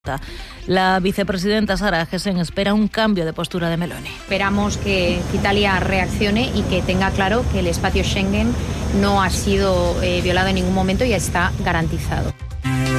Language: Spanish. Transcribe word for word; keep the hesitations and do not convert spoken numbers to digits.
La vicepresidenta Sara Agesen espera un cambio de postura de Meloni. Esperamos que Italia reaccione y que tenga claro que el espacio Schengen no ha sido eh, violado en ningún momento y está garantizado.